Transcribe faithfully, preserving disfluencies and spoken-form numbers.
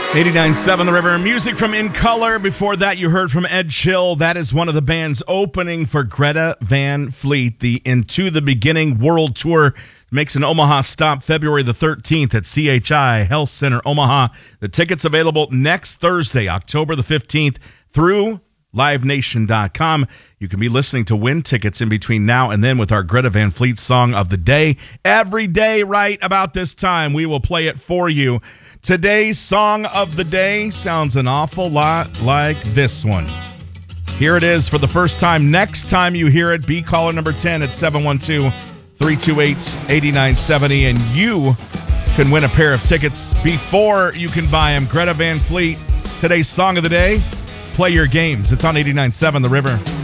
eighty-nine point seven The River. Music from In Color. Before that, you heard from Ed Chill. That is one of the bands opening for Greta Van Fleet. The Into the Beginning World Tour makes an Omaha stop February the thirteenth at C H I Health Center, Omaha. The tickets available next Thursday, October the fifteenth, through live nation dot com. You can be listening to win tickets in between now and then with our Greta Van Fleet song of the day. Every day right about this time, we will play it for you. Today's song of the day sounds an awful lot like this one. Here it is for the first time. Next time you hear it, be caller number ten at seven one two, three two eight, eight nine seven zero, and you can win a pair of tickets before you can buy them. Greta Van Fleet, today's song of the day. Play your games. It's on eighty-nine point seven The River.